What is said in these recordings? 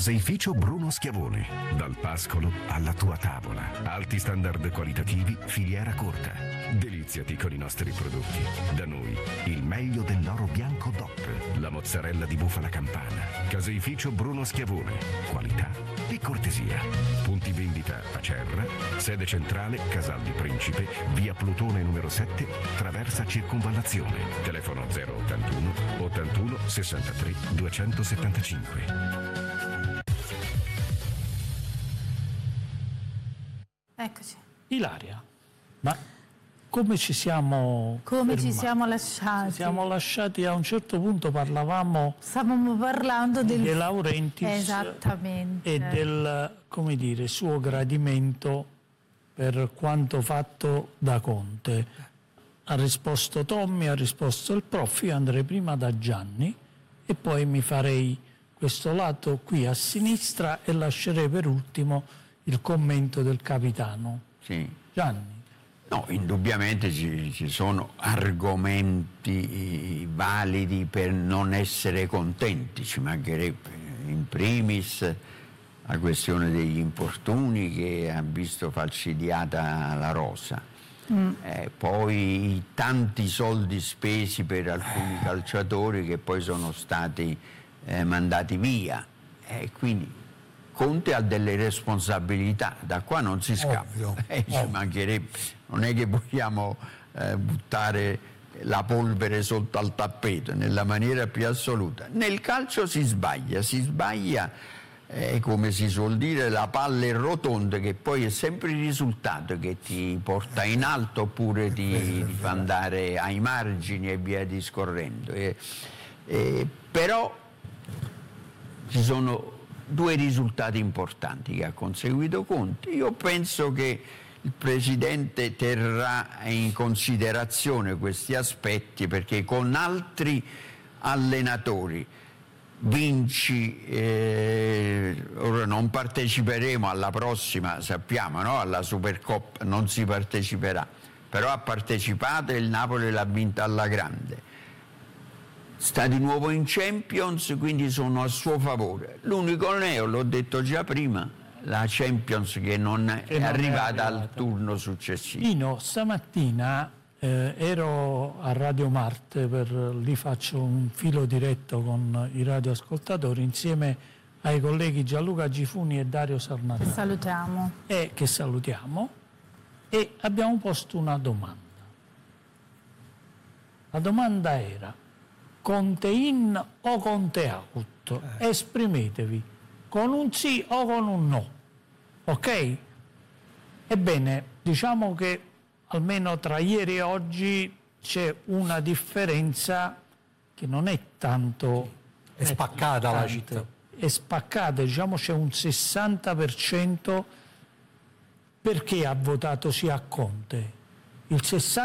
Caseificio Bruno Schiavone. Dal pascolo alla tua tavola. Alti standard qualitativi, filiera corta. Deliziati con i nostri prodotti. Da noi, il meglio dell'oro bianco DOP. La mozzarella di bufala campana. Caseificio Bruno Schiavone. Qualità e cortesia. Punti vendita a Cerra, sede centrale Casal di Principe, via Plutone numero 7, traversa Circonvallazione. Telefono 081 81 63 275. Eccoci. Ilaria, ma come ci siamo fermati? Ci siamo lasciati? Ci siamo lasciati a un certo punto, stavamo parlando De Laurentiis. Esattamente. E del, come dire, suo gradimento per quanto fatto da Conte. Ha risposto Tommy, ha risposto il prof, io andrei prima da Gianni e poi mi farei questo lato qui a sinistra e lascerei per ultimo il commento del capitano. Sì. Gianni. No, indubbiamente ci sono argomenti validi per non essere contenti, ci mancherebbe. In primis la questione degli infortuni che ha visto falcidiata la rosa. Poi i tanti soldi spesi per alcuni calciatori che poi sono stati mandati via. Quindi Conte ha delle responsabilità, da qua non si scappa, ci mancherebbe, non è che vogliamo buttare la polvere sotto al tappeto nella maniera più assoluta. Nel calcio si sbaglia, come si suol dire, la palla è rotonda, che poi è sempre il risultato che ti porta in alto oppure ti fa andare ai margini e via discorrendo. Però ci sono due risultati importanti che ha conseguito Conte. Io penso che il Presidente terrà in considerazione questi aspetti, perché con altri allenatori Vinci, ora non parteciperemo alla prossima, sappiamo, no? Alla Supercoppa non si parteciperà, però ha partecipato e il Napoli l'ha vinta alla grande. Sta di nuovo in Champions, quindi sono a suo favore. L'unico neo, l'ho detto già prima, la Champions che non è arrivata al turno successivo. Nino, stamattina ero a Radio Marte, lì faccio un filo diretto con i radioascoltatori insieme ai colleghi Gianluca Gifuni e Dario Sarnatale. Che salutiamo. E abbiamo posto una domanda. La domanda era: Conte in o Conte out? Esprimetevi con un sì o con un no, ok? Ebbene, diciamo che almeno tra ieri e oggi c'è una differenza che non è tanto... È spaccata la città. È spaccata, diciamo c'è un 60% perché ha votato sì a Conte. Il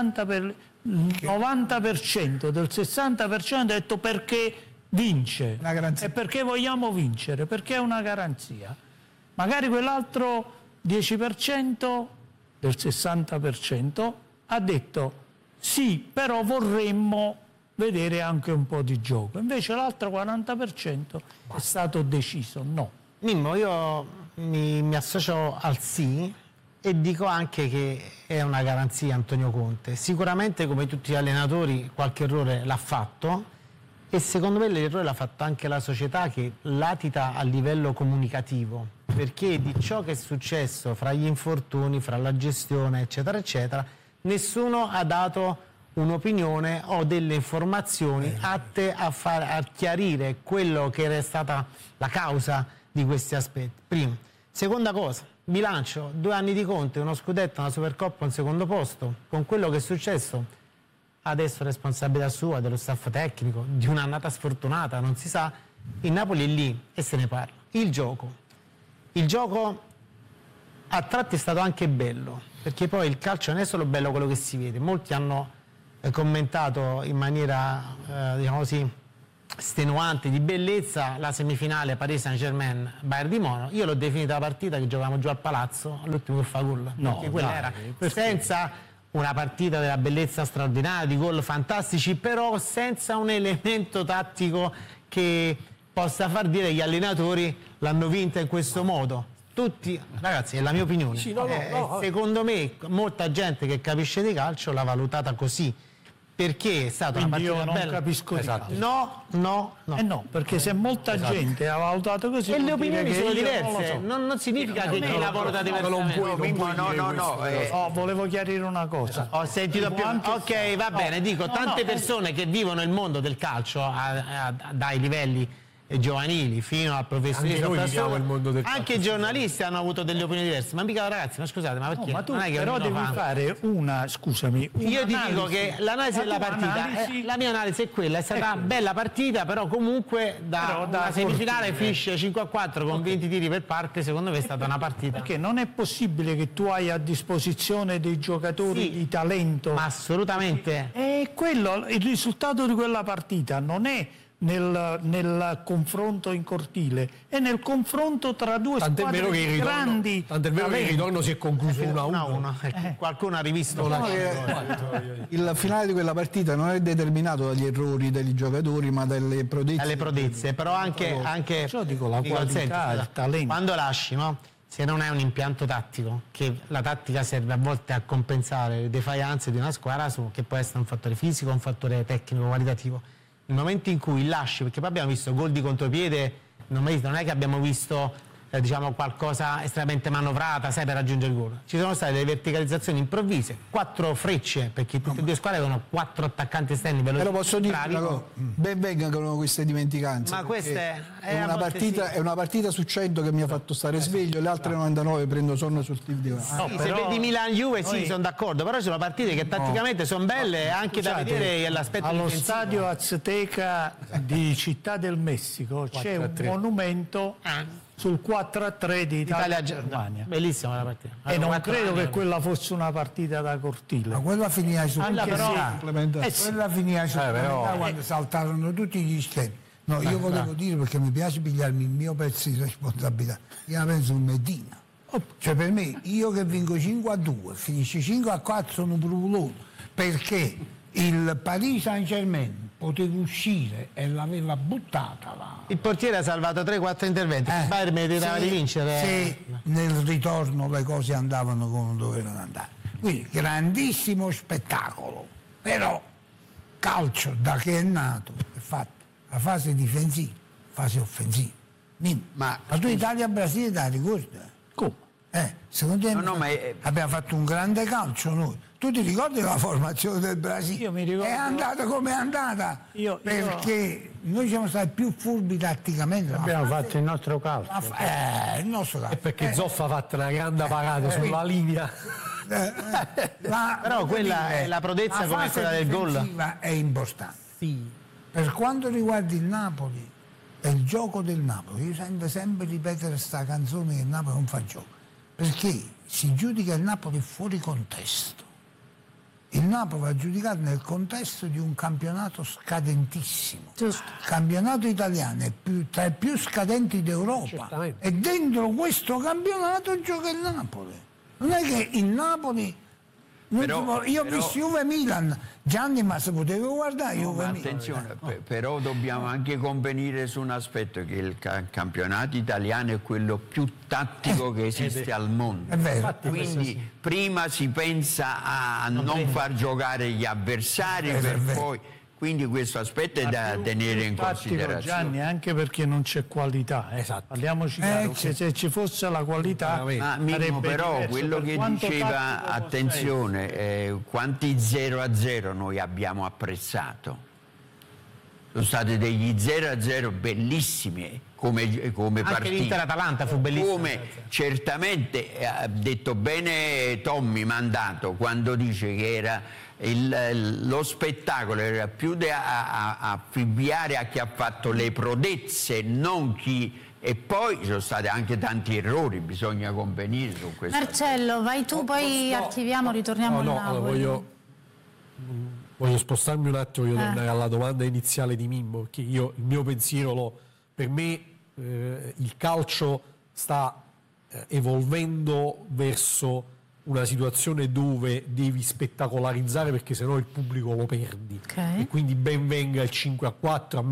90% del 60% ha detto perché vince e perché vogliamo vincere, perché è una garanzia. Magari quell'altro 10% del 60% ha detto sì, però vorremmo vedere anche un po' di gioco. Invece l'altro 40% è stato deciso no. Mimmo, io mi associo al sì e dico anche che è una garanzia Antonio Conte. Sicuramente, come tutti gli allenatori, qualche errore l'ha fatto, e secondo me l'errore l'ha fatto anche la società, che latita a livello comunicativo, perché di ciò che è successo fra gli infortuni, fra la gestione eccetera eccetera, nessuno ha dato un'opinione o delle informazioni atte a chiarire quello che era stata la causa di questi aspetti. Primo. Seconda cosa, bilancio, 2 anni di Conte, uno scudetto, una Supercoppa, un secondo posto. Con quello che è successo, adesso responsabilità sua, dello staff tecnico, di un'annata sfortunata, non si sa, il Napoli è lì e se ne parla. Il gioco a tratti è stato anche bello, perché poi il calcio non è solo bello quello che si vede. Molti hanno commentato in maniera, diciamo così, stenuante, di bellezza, la semifinale Paris Saint-Germain Bayern di Monaco. Io l'ho definita la partita che giocavamo giù al Palazzo all'ultimo fa gol, perché quella era senza una partita della bellezza straordinaria, di gol fantastici, però senza un elemento tattico che possa far dire agli allenatori l'hanno vinta in questo modo. Tutti, ragazzi, è la mia opinione. Sì, no. Secondo me, molta gente che capisce di calcio l'ha valutata così. Perché è stata una Quindi partita io non bella. capisco di calcio. No. No, perché se molta gente ha valutato così... E le vuol dire opinioni che sono io diverse, non significa che chi la valuta diversamente. No, volevo chiarire una cosa. Ho sentito più. Ok, va bene, dico, tante no. persone che vivono il mondo del calcio dai livelli giovanili fino al professionista, Anche noi viviamo il mondo del calcio. anche i giornalisti hanno avuto delle opinioni diverse, ma mica ragazzi, ma scusate, ma perché? Ma tu non è che però ognuno devi fa- fare una, scusami, Io ti dico che l'analisi della partita, la mia analisi è quella, è stata una bella partita, però comunque da una semifinale finisce 5-4 con 20 tiri per parte, secondo me è stata una partita. Perché non è possibile che tu hai a disposizione dei giocatori di talento. Ma assolutamente. E quello, il risultato di quella partita non è nel confronto in cortile, è nel confronto tra due Tant'è vero che il grandi ritorno, tant'è vero che il ritorno si è concluso 1-1. Qualcuno ha rivisto Il finale di quella partita non è determinato dagli errori degli giocatori, ma dalle prodezze. alle prodezze, però anche Io dico la qualità, il talento. quando lasci, no? Se non è un impianto tattico, che la tattica serve a volte a compensare le defianze di una squadra, che può essere un fattore fisico, un fattore tecnico, qualitativo. Il momento in cui lasci, perché poi abbiamo visto gol di contropiede, non è che abbiamo visto diciamo qualcosa estremamente manovrata, sai, per raggiungere il gol. Ci sono state delle verticalizzazioni improvvise, 4 frecce, perché tutte e due squadre avevano 4 attaccanti esterni veloci. Però posso dire bravi. una cosa, ben vengano queste dimenticanze. Ma perché queste è una partita, è una partita su 100 che mi ha fatto stare sveglio, le altre 99 prendo sonno sul team di Sì, se vedi Milan-Juve sì, sono d'accordo, però ci sono partite che tatticamente sono belle anche da vedere l'aspetto allo difensivo. stadio Azteca di Città del Messico c'è un monumento sul 4-3 di Italia-Germania. Bellissima la partita. E non credo che quella fosse una partita da cortile. Ma quella finiva su Quella finiva su quando saltarono tutti gli schermi. No, io volevo dire, perché mi piace pigliarmi il mio pezzo di responsabilità, io la penso in Medina. Cioè per me, io che vinco 5-2, finisce 5-4 sono provoloso, perché il Paris Saint-Germain poteva uscire e l'aveva buttata là. Il portiere ha salvato 3-4 interventi, il Bayern meritava di vincere. Se nel ritorno le cose andavano come dovevano andare. Quindi grandissimo spettacolo, però calcio da che è nato è fatto la fase difensiva, fase offensiva. Ma tu Italia-Brasile te la ricordi? Come? Secondo me abbiamo fatto un grande calcio noi. Tu ti ricordi la formazione del Brasile? Io mi ricordo. È andata come è andata, perché noi siamo stati più furbi tatticamente. Abbiamo fatto il nostro calcio. Il nostro calcio. E perché Zoffa ha fatto una grande parata sulla linea. Però quella è la prodezza come quella del gol. La fase difensiva è importante. Sì. Per quanto riguarda il Napoli e il gioco del Napoli, io sento sempre ripetere questa canzone che il Napoli non fa gioco, perché si giudica il Napoli fuori contesto. Il Napoli va giudicato nel contesto di un campionato scadentissimo. Giusto. Il campionato italiano è tra i più scadenti d'Europa. Certamente. E dentro questo campionato gioca il Napoli. Non è che il Napoli... io ho visto Juve-Milan, Gianni, ma se potevo guardare Juve-Milan. Attenzione, però dobbiamo anche convenire su un aspetto, che il campionato italiano è quello più tattico che esiste al mondo. È vero. Quindi prima si pensa a non far giocare gli avversari per poi... Quindi questo aspetto è da tenere in considerazione. Gianni, anche perché non c'è qualità. Esatto. Parliamoci chiaro, se ci fosse la qualità Mimmo, però diverso. quello Per che quanto diceva, tattico possa attenzione, quanti 0-0 noi abbiamo apprezzato? Sono stati degli 0-0 bellissimi come partita. Anche l'Inter-Atalanta fu bellissimo. Come certamente ha detto bene Tommy Mandato quando dice che era lo spettacolo era più da affibbiare a chi ha fatto le prodezze, non chi... E poi ci sono stati anche tanti errori, bisogna convenire su questo. Marcello, vai tu, poi archiviamo, ritorniamo a Napoli. Allora voglio spostarmi un attimo, voglio tornare alla domanda iniziale di Mimmo, perché il mio pensiero, per me il calcio sta evolvendo verso una situazione dove devi spettacolarizzare, perché sennò il pubblico lo perdi. Okay. E quindi ben venga il 5-4, a me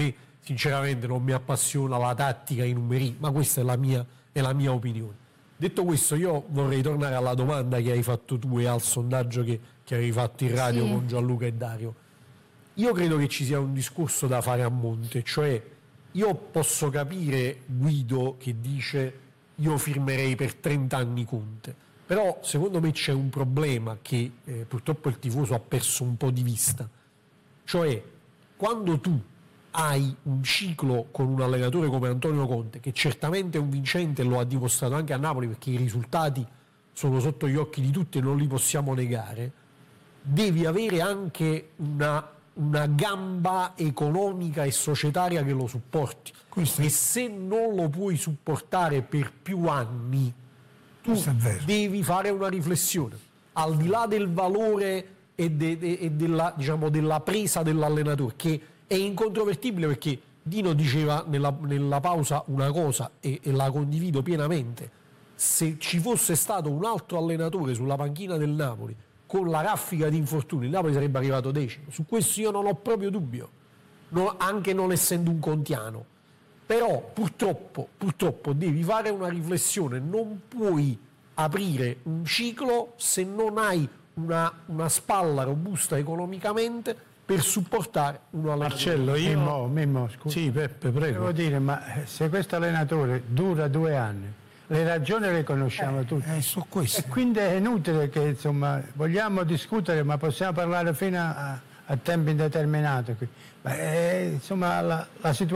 sinceramente non mi appassiona la tattica, i numeri, ma questa è la mia opinione. Detto questo, io vorrei tornare alla domanda che hai fatto tu e al sondaggio che avevi fatto in radio con Gianluca e Dario. Io credo che ci sia un discorso da fare a monte, cioè io posso capire Guido che dice io firmerei per 30 anni Conte, però secondo me c'è un problema che purtroppo il tifoso ha perso un po' di vista, cioè quando tu hai un ciclo con un allenatore come Antonio Conte, che certamente è un vincente, lo ha dimostrato anche a Napoli perché i risultati sono sotto gli occhi di tutti e non li possiamo negare, devi avere anche una gamba economica e societaria che lo supporti. E se non lo puoi supportare per più anni, tu devi fare una riflessione, al di là del valore e della presa dell'allenatore, che è incontrovertibile, perché Dino diceva nella pausa una cosa e la condivido pienamente: se ci fosse stato un altro allenatore sulla panchina del Napoli con la raffica di infortuni, il Napoli sarebbe arrivato 10º. Su questo io non ho proprio dubbio, anche non essendo un contiano. Però purtroppo devi fare una riflessione, non puoi aprire un ciclo se non hai una spalla robusta economicamente per supportare un allenatore. Marcello, Mimmo, scusa. Sì, Peppe, prego. Devo dire, ma se questo allenatore dura 2 anni, le ragioni le conosciamo tutte. Su questo. E quindi è inutile che, insomma, vogliamo discutere, ma possiamo parlare fino a tempo indeterminato. Insomma, la situazione